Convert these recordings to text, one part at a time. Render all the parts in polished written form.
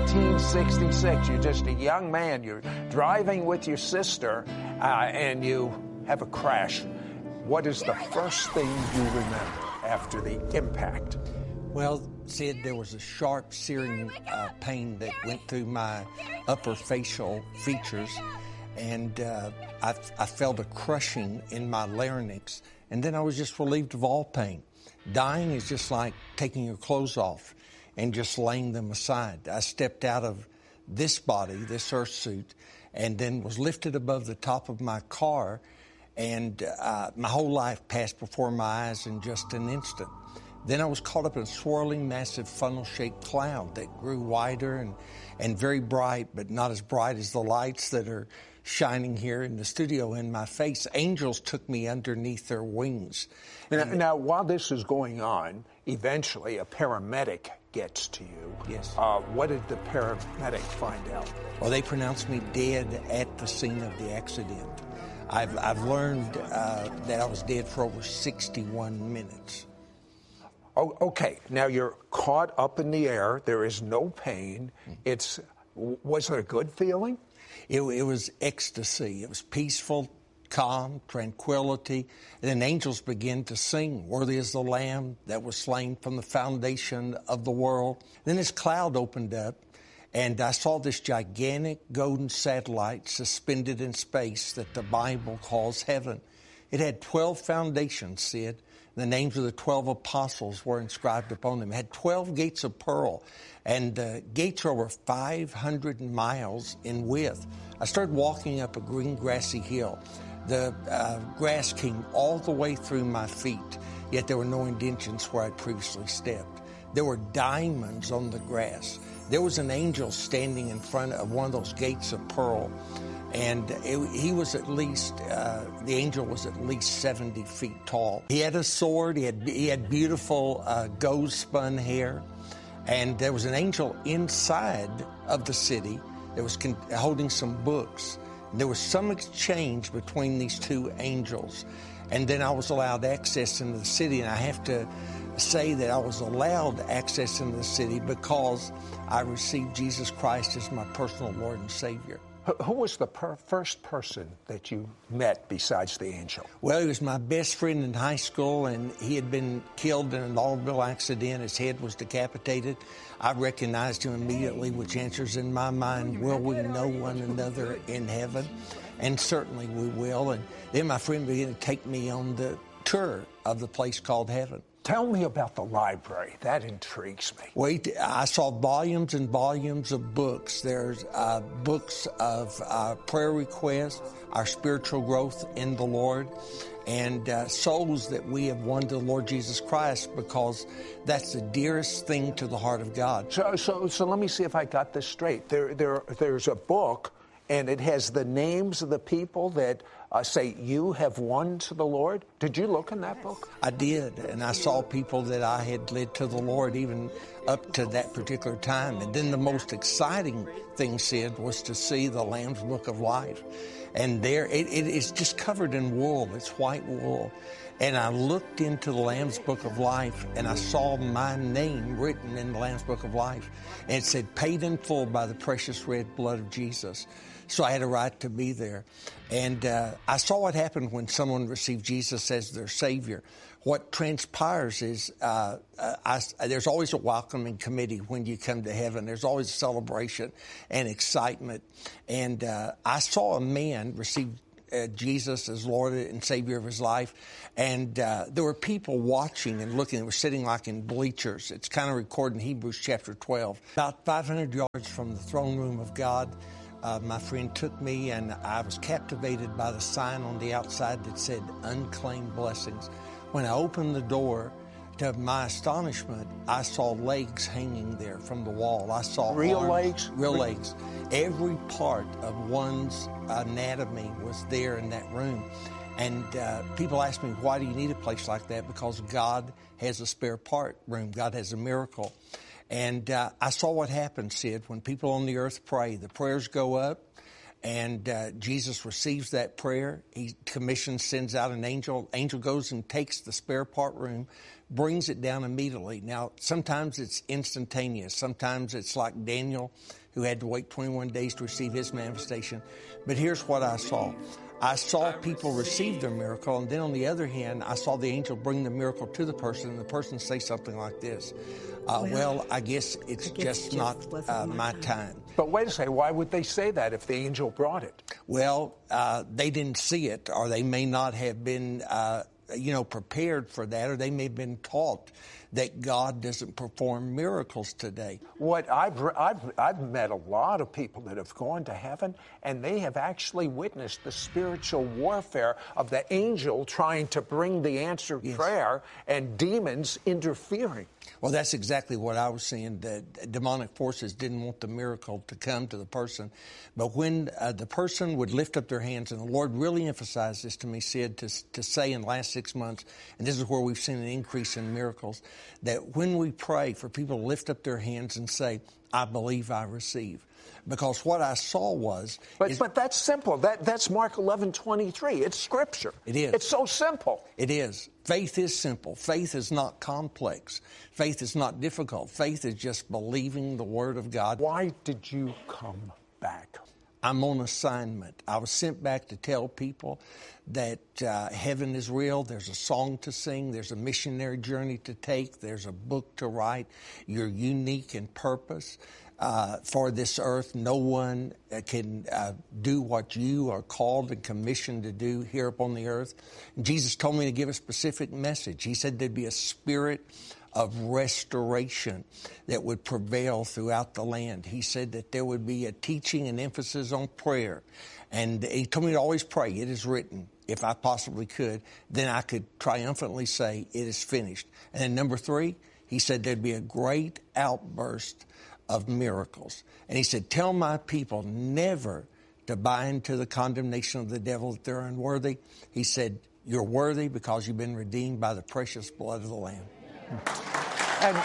1966. You're just a young man. You're driving with your sister, and you have a crash. What is the first thing you remember after the impact? Well, Sid, there was a sharp, searing pain that went through my upper facial features, and I felt a crushing in my larynx, and then I was just relieved of all pain. Dying is just like taking your clothes off and just laying them aside. I stepped out of this body, this earth suit, and then was lifted above the top of my car, and my whole life passed before my eyes in just an instant. Then I was caught up in a swirling, massive, funnel-shaped cloud that grew wider and very bright, but not as bright as the lights that are shining here in the studio in my face. Angels took me underneath their wings. Now, while this is going on, eventually a paramedic gets to you. Yes. What did the paramedic find out? Well, they pronounced me dead at the scene of the accident. I've learned that I was dead for over 61 minutes. Oh, okay. Now you're caught up in the air. There is no pain. Was it a good feeling? It was ecstasy. It was peaceful, calm, tranquility. And then angels began to sing, "Worthy is the Lamb that was slain from the foundation of the world." Then this cloud opened up, and I saw this gigantic golden satellite suspended in space that the Bible calls heaven. It had 12 foundations, Sid. The names of the 12 apostles were inscribed upon them. It had 12 gates of pearl, and the gates are over 500 miles in width. I started walking up a green, grassy hill. The grass came all the way through my feet, yet there were no indentions where I'd previously stepped. There were diamonds on the grass. There was an angel standing in front of one of those gates of pearl, and he was at least, the angel was at least 70 feet tall. He had a sword, he had beautiful gold-spun hair, and there was an angel inside of the city that was holding some books. And there was some exchange between these two angels, and then I was allowed access into the city, and I have to say that I was allowed access into the city because I received Jesus Christ as my personal Lord and Savior. Who was the first person that you met besides the angel? Well, he was my best friend in high school, and he had been killed in an automobile accident. His head was decapitated. I recognized him immediately, which answers in my mind, will we know one another in heaven? And certainly we will. And then my friend began to take me on the tour of the place called heaven. Tell me about the library. That intrigues me. Wait, I saw volumes and volumes of books. There's books of prayer requests, our spiritual growth in the Lord, and souls that we have won to the Lord Jesus Christ, because that's the dearest thing to the heart of God. So let me see if I got this straight. There's a book, and it has the names of the people that say you have won to the Lord. Did you look in that book? I did, and I saw people that I had led to the Lord even up to that particular time. And then the most exciting thing, Sid, was to see the Lamb's Book of Life. And there, it is just covered in wool. It's white wool. And I looked into the Lamb's Book of Life, and I saw my name written in the Lamb's Book of Life. And it said, paid in full by the precious red blood of Jesus. So I had a right to be there. And I saw what happened when someone received Jesus as their Savior. What transpires is there's always a welcoming committee when you come to heaven. There's always a celebration and excitement. And I saw a man receive Jesus as Lord and Savior of his life. And there were people watching and looking. They were sitting like in bleachers. It's kind of recorded in Hebrews chapter 12. About 500 yards from the throne room of God, my friend took me, and I was captivated by the sign on the outside that said, unclaimed blessings. When I opened the door, to my astonishment, I saw legs hanging there from the wall. I saw real arms, legs? Real legs. Every part of one's anatomy was there in that room. And people ask me, why do you need a place like that? Because God has a spare part room. God has a miracle. And I saw what happens, Sid, when people on the earth pray. The prayers go up, And Jesus receives that prayer. He commissions, sends out an angel. Angel goes and takes the spare part room, brings it down immediately. Now, sometimes it's instantaneous. Sometimes it's like Daniel, who had to wait 21 days to receive his manifestation. But here's what I saw. I saw people receive their miracle, and then on the other hand, I saw the angel bring the miracle to the person, and the person say something like this. Well, I guess it's just not my time. But wait a second, why would they say that if the angel brought it? Well, they didn't see it, or they may not have been, prepared for that, or they may have been taught that God doesn't perform miracles today. What I've met a lot of people that have gone to heaven, and they have actually witnessed the spiritual warfare of the angel trying to bring the answered prayer and demons interfering. Well, that's exactly what I was seeing. The demonic forces didn't want the miracle to come to the person. But when the person would lift up their hands, and the Lord really emphasized this to me, Sid, to say in the last 6 months, and this is where we've seen an increase in miracles, that when we pray for people to lift up their hands and say, I believe, I receive. Because what I saw was... But that's simple. That's Mark 11:23. It's Scripture. It is. It's so simple. It is. Faith is simple. Faith is not complex. Faith is not difficult. Faith is just believing the Word of God. Why did you come back? I'm on assignment. I was sent back to tell people that heaven is real. There's a song to sing. There's a missionary journey to take. There's a book to write. You're unique in purpose. For this earth, no one can do what you are called and commissioned to do here upon the earth. And Jesus told me to give a specific message. He said there'd be a spirit of restoration that would prevail throughout the land. He said that there would be a teaching and emphasis on prayer. And he told me to always pray. It is written. If I possibly could, then I could triumphantly say it is finished. And then number 3, he said there'd be a great outburst of miracles. And he said, tell my people never to buy into the condemnation of the devil that they're unworthy. He said, you're worthy because you've been redeemed by the precious blood of the Lamb. And,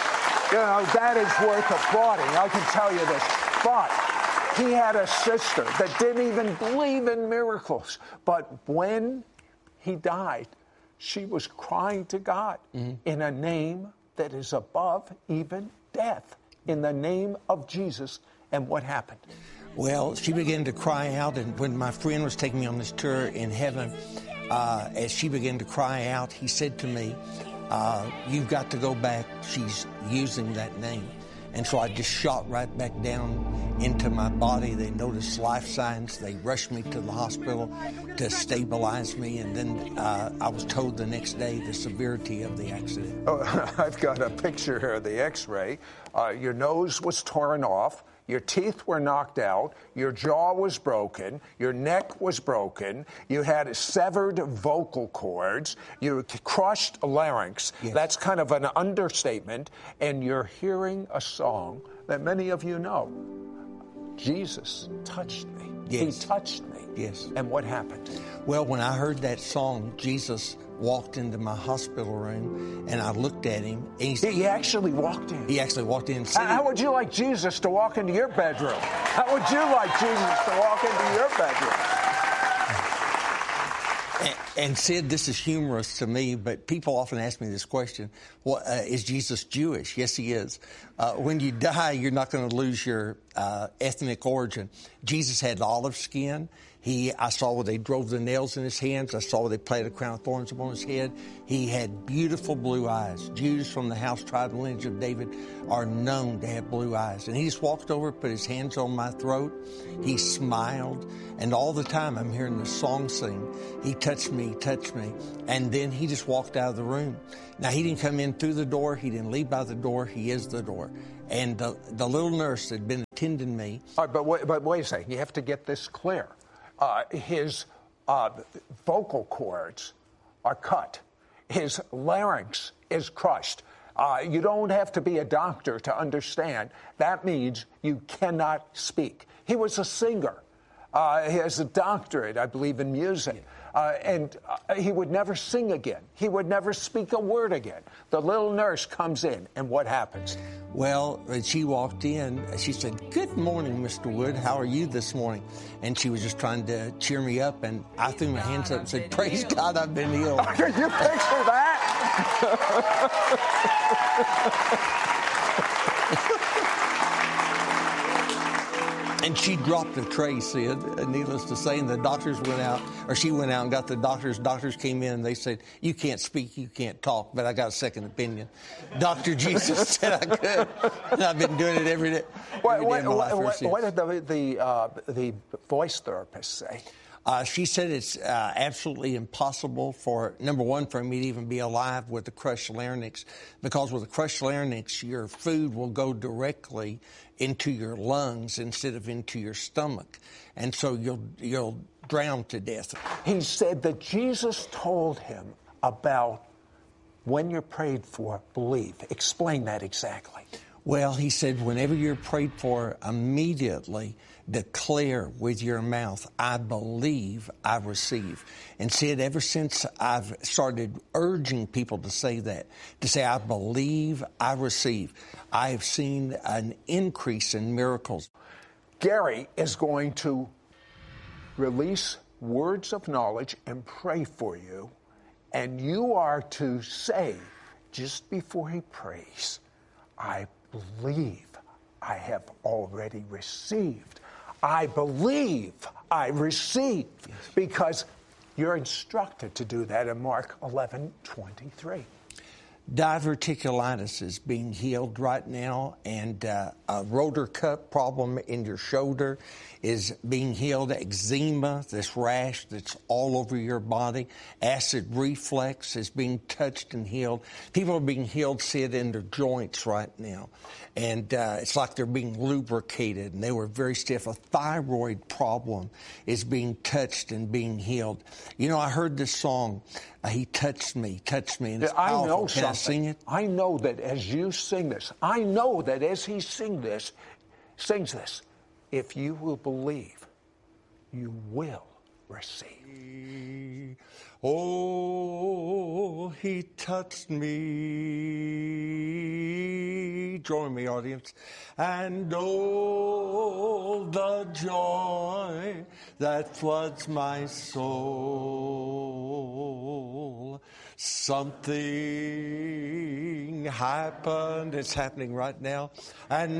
that is worth applauding. I can tell you this. But he had a sister that didn't even believe in miracles. But when he died, she was crying to God in a name that is above even death. In the name of Jesus. And what happened? Well, she began to cry out, and when my friend was taking me on this tour in heaven, as she began to cry out, he said to me, you've got to go back. She's using that name. And so I just shot right back down into my body. They noticed life signs. They rushed me to the hospital to stabilize me. And then I was told the next day the severity of the accident. Oh, I've got a picture here of the X-ray. Your nose was torn off. Your teeth were knocked out, your jaw was broken, your neck was broken, you had severed vocal cords, you crushed larynx. Yes. That's kind of an understatement, and you're hearing a song that many of you know. Jesus touched me. Yes. He touched me. Yes. And what happened? Well, when I heard that song, Jesus walked into my hospital room, and I looked at him. And he actually walked in. He actually walked in. How would you like Jesus to walk into your bedroom? How would you like Jesus to walk into your bedroom? And Sid, this is humorous to me, but people often ask me this question, well, is Jesus Jewish? Yes, he is. When you die, you're not going to lose your ethnic origin. Jesus had olive skin. I saw where they drove the nails in his hands. I saw where they planted a crown of thorns upon his head. He had beautiful blue eyes. Jews from the house, tribe, and lineage of David are known to have blue eyes. And he just walked over, put his hands on my throat. He smiled. And all the time I'm hearing the song sing. He touched me. And then he just walked out of the room. Now, he didn't come in through the door. He didn't leave by the door. He is the door. And the little nurse that had been attending me. All right, but wait a second. You have to get this clear. His vocal cords are cut. His larynx is crushed. You don't have to be a doctor to understand. That means you cannot speak. He was a singer. He has a doctorate, I believe, in music. and he would never sing again. He would never speak a word again. The little nurse comes in, and what happens? Well, when she walked in, she said, "Good morning, Mr. Wood. How are you this morning?" And she was just trying to cheer me up, and I threw my hands up and said, "Praise God, I've been healed." Can you picture that? And she dropped a tray, Sid, needless to say, and the doctors went out, or she went out and got the doctors. Doctors came in and they said, "You can't speak, you can't talk," but I got a second opinion. Dr. Jesus said I could, and I've been doing it every day. What did the voice therapist say? She said it's absolutely impossible for, number one, for me to even be alive with a crushed larynx, because with a crushed larynx, your food will go directly into your lungs instead of into your stomach, and so you'll drown to death. He said that Jesus told him about when you're prayed for, believe. Explain that exactly. Well, he said, whenever you're prayed for, immediately declare with your mouth, "I believe, I receive." And said, ever since I've started urging people to say that, to say, "I believe, I receive," I've seen an increase in miracles. Gary is going to release words of knowledge and pray for you, and you are to say, just before he prays, "I believe I have already received. I believe I receive," because you're instructed to do that in Mark 11:23. Diverticulitis is being healed right now, and a rotor cuff problem in your shoulder is being healed. Eczema, this rash that's all over your body. Acid reflux is being touched and healed. People are being healed, Sid, in their joints right now. And it's like they're being lubricated, and they were very stiff. A thyroid problem is being touched and being healed. You know, I heard this song, "He touched me," and it's powerful. I know Can something. I sing it? I know that as you sing this, I know that as he sings this, if you will believe, you will receive. Oh, he touched me. Join me, audience. And oh, the joy that floods my soul. Something happened. It's happening right now. And